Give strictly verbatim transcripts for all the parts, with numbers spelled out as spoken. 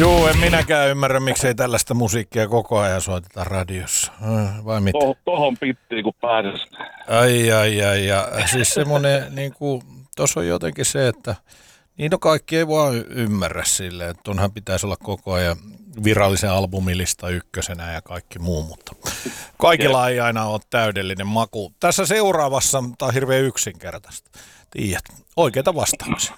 Juu, en minäkään ymmärrä, miksei tällaista musiikkia koko ajan soiteta radiossa. Vai mitä? To- tohon pittiin, kun pääsisi. Ai, ai, ai. Ja siis semmoinen, niin kuin, tuossa on jotenkin se, että niin no kaikki ei vaan ymmärrä silleen, että onhan pitäisi olla koko ajan virallisen albumilista ykkösenä ja kaikki muu, mutta kaikilla ei aina ole täydellinen maku. Tässä seuraavassa, tämä on hirveän yksinkertaista. Tiedät, oikeita vastauksia.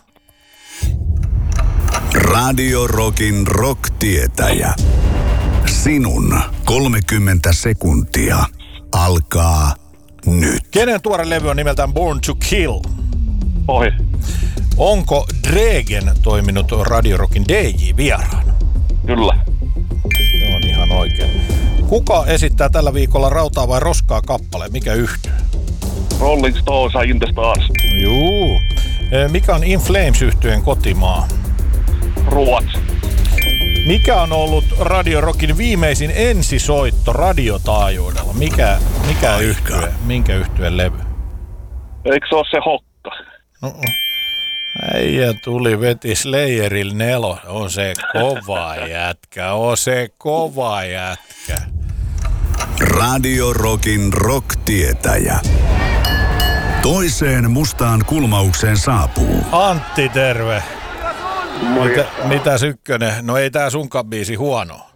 Radio Rockin rock-tietäjä. Sinun kolmekymmentä sekuntia alkaa nyt. Kenen tuore levy on nimeltään Born to Kill? Ohi. Onko Dregen toiminut Radio Rockin D J-vieraana? Kyllä. Se on ihan oikein. Kuka esittää tällä viikolla Rautaa vai Roskaa -kappaleen? Mikä yhtye? Rolling Stones In the Stars. Juu. Mikä on In Flames-yhtyeen kotimaa? Ruotsi. Mikä on ollut Radio Rockin viimeisin ensisoitto radiotaajuudella? Mikä, mikä yhtye? Minkä yhtyeen levy? Eikö se ole se Hokka? No, äijä tuli, veti Slayerillä nelo. On se kova jätkä, on se kova jätkä. Radio Rockin rock-tietäjä. Toiseen mustaan kulmaukseen saapuu Antti, terve. Mitä, mitäs ykkönen? No ei tää sunkaan biisi huono.